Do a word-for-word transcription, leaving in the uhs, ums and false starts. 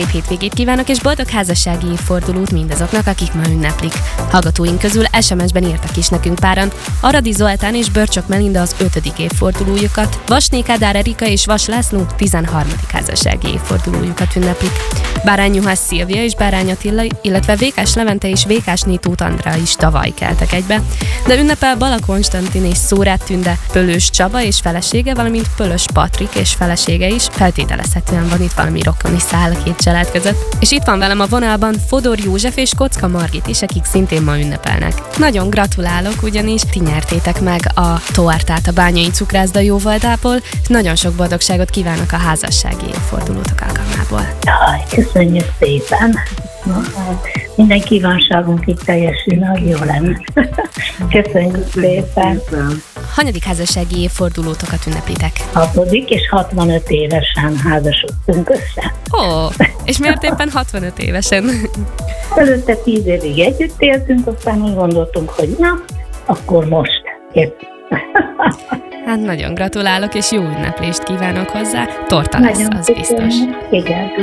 szép hétvégét kívánok, és boldog házassági évfordulót mindazoknak, akik ma ünneplik. Hallgatóink közül es em es-ben írtak is nekünk páran. Aradi Zoltán és Börcsök Melinda az ötödik évfordulójukat, Vasné Kádár Erika és Vas László tizenharmadik házassági évfordulójukat ünneplik. Bárány Juhász Szilvia és Bárány Attila, illetve Vékás Levente és Vékásné Tóth Andrea is tavaly keltek egybe, de ünnepel Bala Konstantin és Szórát Tünde, Pölős Csaba és felesége, valamint Pölös Patrik és felesége is. Feltételezhetően van itt valami rokoni szál a két család között. És itt van velem a vonalban Fodor József és Kocka Margit is, akik szintén ma ünnepelnek. Nagyon gratulálok, ugyanis ti nyertétek meg a tortát a Bányai Cukrászda jóvoltából, és nagyon sok boldogságot kívánok a házassági évfordulótok alkalmából. Jaj, köszönjük szépen! Minden kívánságunk itt teljesülne, hogy jó lenne. Köszönjük szépen! Hanyadik házassági évfordulótokat ünneplitek? Hatodik és hatvanöt évesen házasodtunk össze. Ó, és miért éppen hatvanöt évesen? Előtte tíz évig együtt éltünk, aztán úgy gondoltunk, hogy na, akkor most épp. Hát nagyon gratulálok, és jó ünneplést kívánok hozzá. Torta lesz, az biztos. Igen.